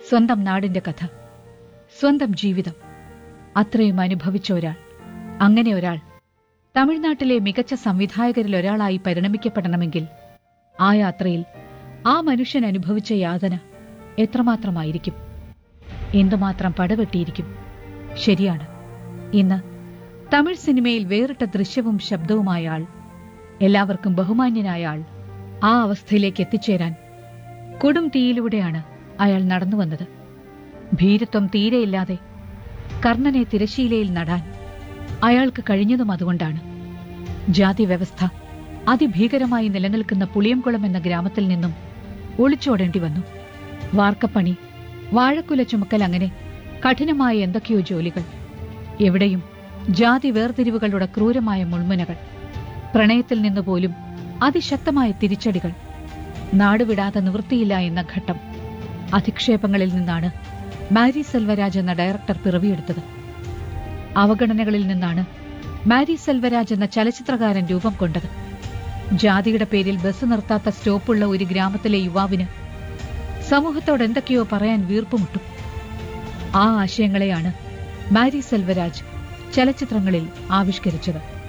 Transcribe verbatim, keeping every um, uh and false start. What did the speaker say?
സ്വന്തം നാടിന്റെ കഥ, സ്വന്തം ജീവിതം അത്രയും അനുഭവിച്ച ഒരാൾ. അങ്ങനെ ഒരാൾ തമിഴ്നാട്ടിലെ മികച്ച സംവിധായകരിൽ ഒരാളായി പരിണമിക്കപ്പെടണമെങ്കിൽ ആ യാത്രയിൽ ആ മനുഷ്യൻ അനുഭവിച്ച യാതന എത്രമാത്രമായിരിക്കും, എന്തുമാത്രം പടവെട്ടിയിരിക്കും. ശരിയാണ്, ഇന്ന് തമിഴ് സിനിമയിൽ വേറിട്ട ദൃശ്യവും ശബ്ദവുമായ ആൾ, എല്ലാവർക്കും ബഹുമാന്യനായ ആൾ, ആ അവസ്ഥയിലേക്ക് എത്തിച്ചേരാൻ കൊടും തീയിലൂടെയാണ് അയാൾ നടന്നുവന്നത്. ഭീരുത്വം തീരെയില്ലാതെ കർണനെ തിരശീലയിൽ നടാൻ അയാൾക്ക് കഴിഞ്ഞതും അതുകൊണ്ടാണ്. ജാതി വ്യവസ്ഥ അതിഭീകരമായി നിലനിൽക്കുന്ന പുളിയംകുളം എന്ന ഗ്രാമത്തിൽ നിന്നും ഒളിച്ചോടേണ്ടി വന്നു. വാർക്കപ്പണി, വാഴക്കുല ചുമക്കൽ, അങ്ങനെ കഠിനമായ എന്തൊക്കെയോ ജോലികൾ. എവിടെയും ജാതി വേർതിരിവുകളുടെ ക്രൂരമായ മുൾമുനകൾ, പ്രണയത്തിൽ നിന്നുപോലും അതിശക്തമായ തിരിച്ചടികൾ. നാടുവിടാതെ നിവൃത്തിയില്ല എന്ന ഘട്ടം. അധിക്ഷേപങ്ങളിൽ നിന്നാണ് മാരി സെൽവരാജ് എന്ന ഡയറക്ടർ പിറവിയെടുത്തത്. അവഗണനകളിൽ നിന്നാണ് മാരി സെൽവരാജ് എന്ന ചലച്ചിത്രകാരൻ രൂപം കൊണ്ടത്. ജാതിയുടെ പേരിൽ ബസ് നിർത്താത്ത സ്റ്റോപ്പുള്ള ഒരു ഗ്രാമത്തിലെ യുവാവിന് സമൂഹത്തോട് എന്തൊക്കെയോ പറയാൻ വീർപ്പുമുട്ടും. ആ ആശയങ്ങളെയാണ് മാരി സെൽവരാജ് ചലച്ചിത്രങ്ങളിൽ ആവിഷ്കരിച്ചത്.